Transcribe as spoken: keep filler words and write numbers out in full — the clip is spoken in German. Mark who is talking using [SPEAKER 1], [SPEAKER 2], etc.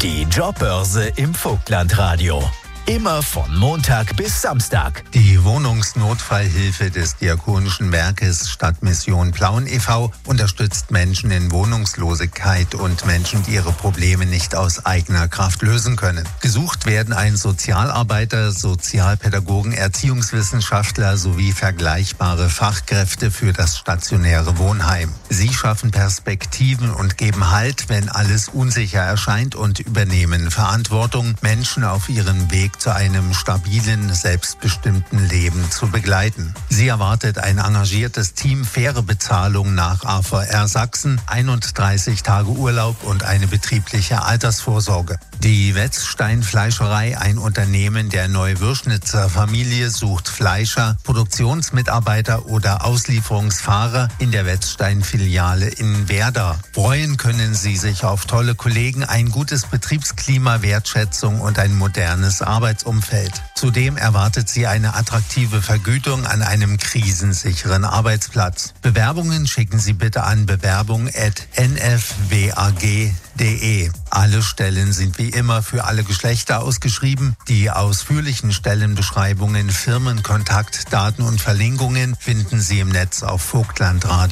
[SPEAKER 1] Die Jobbörse im Vogtlandradio. Immer von Montag bis Samstag.
[SPEAKER 2] Die Wohnungsnotfallhilfe des Diakonischen Werkes Stadtmission Plauen e V unterstützt Menschen in Wohnungslosigkeit und Menschen, die ihre Probleme nicht aus eigener Kraft lösen können. Gesucht werden ein Sozialarbeiter, Sozialpädagogen, Erziehungswissenschaftler sowie vergleichbare Fachkräfte für das stationäre Wohnheim. Sie schaffen Perspektiven und geben Halt, wenn alles unsicher erscheint, und übernehmen Verantwortung, Menschen auf ihrem Weg zu einem stabilen, selbstbestimmten Leben zu begleiten. Sie erwartet ein engagiertes Team, faire Bezahlung nach A V R Sachsen, einunddreißig Tage Urlaub und eine betriebliche Altersvorsorge. Die Wetzstein-Fleischerei, ein Unternehmen der Neuwürschnitzer Familie, sucht Fleischer, Produktionsmitarbeiter oder Auslieferungsfahrer in der Wetzstein-Filiale in Werder. Freuen können Sie sich auf tolle Kollegen, ein gutes Betriebsklima, Wertschätzung und ein modernes Arbeitsumfeld. Zudem erwartet Sie eine attraktive Vergütung an einem krisensicheren Arbeitsplatz. Bewerbungen schicken Sie bitte an bewerbung at n f w a g punkt d e. Alle Stellen sind wie immer für alle Geschlechter ausgeschrieben. Die ausführlichen Stellenbeschreibungen, Firmenkontaktdaten und Verlinkungen finden Sie im Netz auf vogtlandradio.